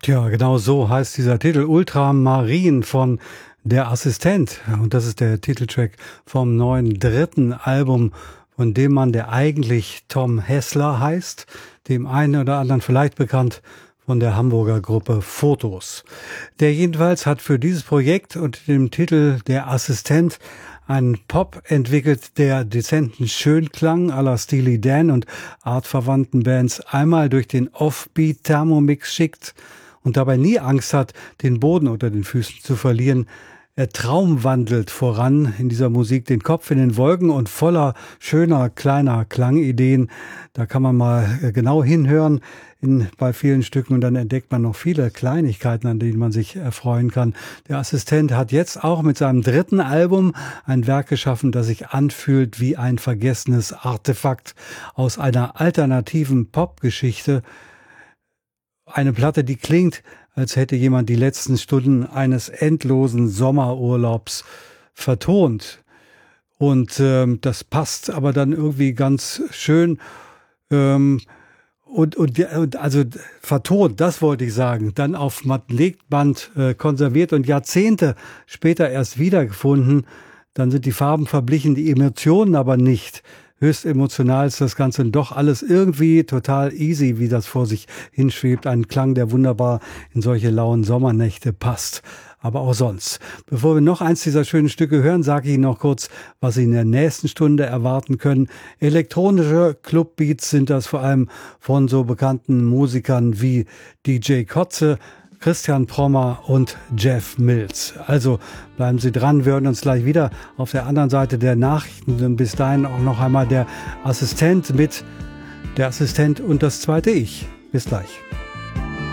Tja, genau so heißt dieser Titel Ultramarin von Der Assistent. Und das ist der Titeltrack vom neuen dritten Album von dem Mann, der eigentlich Tom Hessler heißt, dem einen oder anderen vielleicht bekannt von der Hamburger Gruppe Fotos. Der jedenfalls hat für dieses Projekt unter dem Titel Der Assistent einen Pop entwickelt, der dezenten Schönklang à la Steely Dan und artverwandten Bands einmal durch den Offbeat-Thermomix schickt und dabei nie Angst hat, den Boden unter den Füßen zu verlieren. Er traumwandelt voran in dieser Musik, den Kopf in den Wolken und voller schöner, kleiner Klangideen. Da kann man mal genau hinhören bei vielen Stücken und dann entdeckt man noch viele Kleinigkeiten, an denen man sich erfreuen kann. Der Assistent hat jetzt auch mit seinem dritten Album ein Werk geschaffen, das sich anfühlt wie ein vergessenes Artefakt aus einer alternativen Popgeschichte. Eine Platte, die klingt, als hätte jemand die letzten Stunden eines endlosen Sommerurlaubs vertont. Und das passt aber dann irgendwie ganz schön. Also vertont, das wollte ich sagen, dann auf Magnetband konserviert und Jahrzehnte später erst wiedergefunden. Dann sind die Farben verblichen, die Emotionen aber nicht. Höchst emotional ist das Ganze doch alles irgendwie total easy, wie das vor sich hinschwebt. Ein Klang, der wunderbar in solche lauen Sommernächte passt. Aber auch sonst. Bevor wir noch eins dieser schönen Stücke hören, sage ich Ihnen noch kurz, was Sie in der nächsten Stunde erwarten können. Elektronische Clubbeats sind das vor allem von so bekannten Musikern wie DJ Kotze, Christian Prommer und Jeff Mills. Also bleiben Sie dran, wir hören uns gleich wieder auf der anderen Seite der Nachrichten. Und bis dahin auch noch einmal der Assistent mit Der Assistent und das zweite Ich. Bis gleich.